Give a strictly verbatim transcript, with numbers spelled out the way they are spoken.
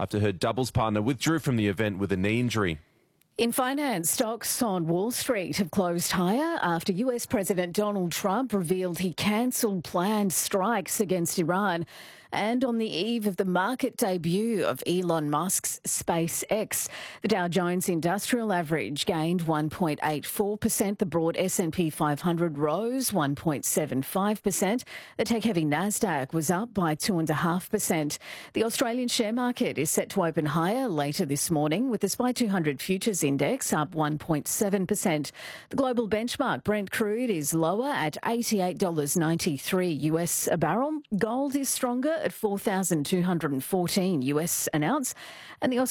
after her doubles partner withdrew from the event with a knee injury. In finance, stocks on Wall Street have closed higher after U S President Donald Trump revealed he cancelled planned strikes against Iran, and on the eve of the market debut of Elon Musk's SpaceX. The Dow Jones Industrial Average gained one point eight four percent. The broad S and P five hundred rose one point seven five percent. The tech-heavy Nasdaq was up by two point five percent. The Australian share market is set to open higher later this morning, with the S P Y two hundred futures index up one point seven percent. The global benchmark Brent crude is lower at eighty-eight dollars ninety-three U S a barrel. Gold is stronger at four thousand two hundred fourteen U S an ounce, and the